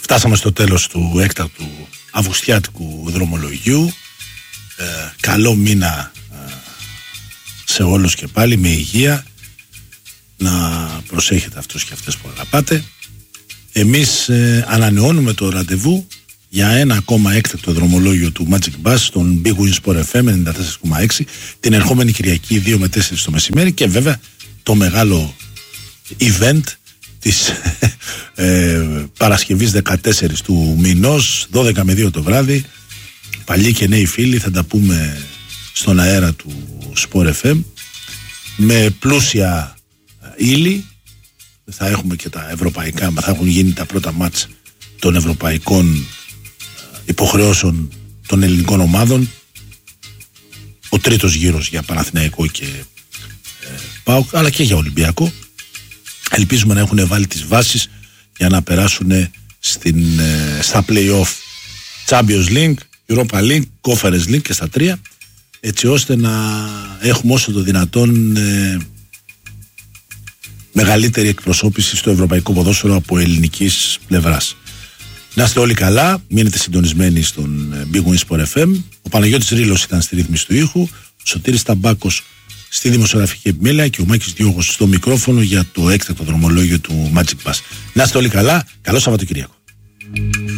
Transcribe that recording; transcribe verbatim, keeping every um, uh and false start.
φτάσαμε στο τέλος του έκτακτου αυγουστιάτικου δρομολογίου. Ε, καλό μήνα ε, σε όλους και πάλι, με υγεία, να προσέχετε αυτούς και αυτές που αγαπάτε. Εμείς ε, ανανεώνουμε το ραντεβού για ένα ακόμα έκτακτο δρομολόγιο του Magic Bus στον Big Win Sport εφ εμ ενενήντα τέσσερα κόμμα έξι την ερχόμενη Κυριακή δύο με τέσσερις το μεσημέρι, και βέβαια το μεγάλο event της ε, Παρασκευής δεκατέσσερις του μηνός, δώδεκα με δύο το βράδυ. Παλιοί και νέοι φίλοι, θα τα πούμε στον αέρα του Sport εφ εμ με πλούσια ύλη. Θα έχουμε και τα ευρωπαϊκά, θα έχουν γίνει τα πρώτα μάτς των ευρωπαϊκών υποχρεώσεων των ελληνικών ομάδων, ο τρίτος γύρος για Παναθηναϊκό και ε, ΠΑΟΚ, αλλά και για Ολυμπιακό. Ελπίζουμε να έχουν βάλει τις βάσεις για να περάσουν στην, ε, στα play-off Champions League, Europa League, Conference League και στα τρία, έτσι ώστε να έχουμε όσο το δυνατόν ε, μεγαλύτερη εκπροσώπηση στο ευρωπαϊκό ποδόσφαιρο από ελληνικής πλευράς. Να είστε όλοι καλά, μείνετε συντονισμένοι στον Big Win Sport εφ εμ. Ο Παναγιώτης Ρήλος ήταν στη ρύθμιση του ήχου, ο Σωτήρης Ταμπάκος στη δημοσιογραφική επιμέλεια και ο Μάκης Διώγος στο μικρόφωνο για το έκτακτο δρομολόγιο του Magic Bus. Να είστε όλοι καλά, καλό Σαββατοκύριακο.